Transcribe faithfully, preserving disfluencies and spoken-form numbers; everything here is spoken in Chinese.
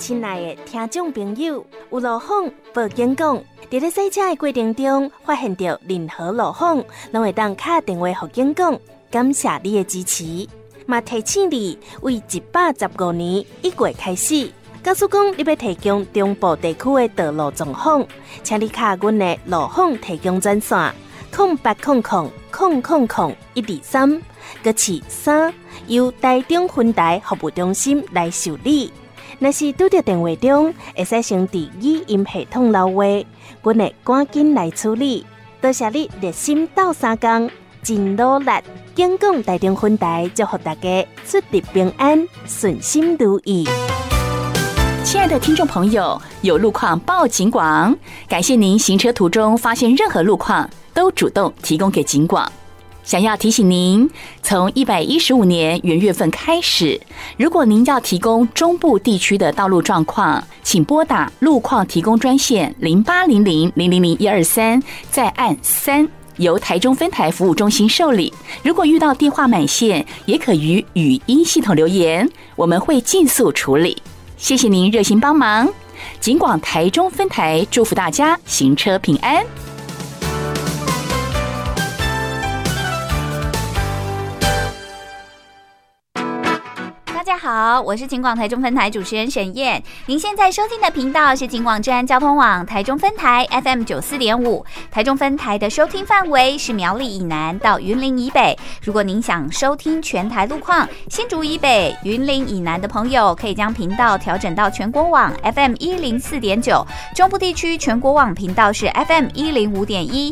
亲爱的听众朋友，有路况报警讲，在咧赛车的过程中发现到任何路况，拢会当打电话给警讲，感谢你的支持。嘛提醒你，为一百十五年一月开始，假使讲你要提供中部地区的道路状况，请你卡阮的路况提供专线零八零零零零零一二三，搁是三，由台中分台服务中心来受理。若是拄到电话中，会使先伫语音系统留话，阮会赶紧来处理。多谢你热心斗相共，真努力。警广台中分台祝福大家出入平安，顺心如意。 亲爱的听众朋友，有路况报警广，感谢您行车途中发现任何路况都主动提供给警广。想要提醒您，从一百一十五年元月份开始，如果您要提供中部地区的道路状况，请拨打路况提供专线零八零零零零零一二三，再按三，由台中分台服务中心受理。如果遇到电话满线，也可于语音系统留言，我们会尽速处理。谢谢您热心帮忙，警广台中分台祝福大家行车平安。 大家好，我是警广台中分台主持人沈燕。您现在收听的频道是警广治安交通网台中分台 F M 九四点五，台中分台的收听范围是苗栗以南到云林以北。如果您想收听全台路况，新竹以北、云林以南的朋友可以将频道调整到全国网 F M 一零四点九，中部地区全国网频道是 F M 一零五点一。